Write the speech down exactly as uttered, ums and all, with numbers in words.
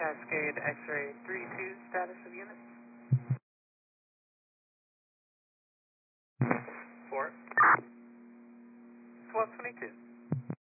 Cascade X-ray three two, status of unit? Four. twelve twenty-two.